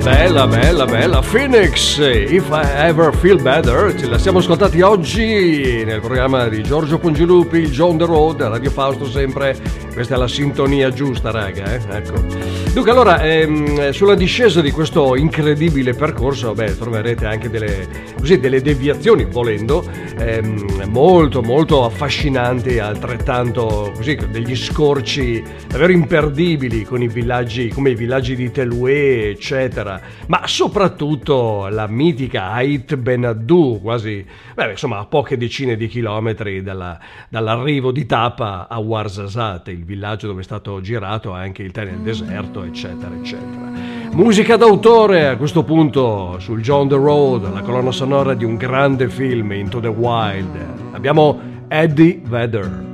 Bella, bella, bella. Phoenix, If I Ever Feel Better. Ce la siamo ascoltati oggi nel programma di Giorgio Pongilupi, il John the Road, Radio Fausto sempre. Questa è la sintonia giusta, raga, ecco. Dunque, allora, sulla discesa di questo incredibile percorso, troverete anche delle deviazioni, volendo, molto, molto affascinanti, altrettanto, così, degli scorci davvero imperdibili con i villaggi, come i villaggi di Teluè, eccetera. Ma soprattutto la mitica Ait Ben Haddou, quasi, insomma, a poche decine di chilometri dall'arrivo di Tapa a Ouarzazate, il villaggio dove è stato girato anche il tè nel deserto, eccetera, eccetera. Musica d'autore a questo punto sul John the Road, la colonna sonora di un grande film, Into the Wild. Abbiamo Eddie Vedder.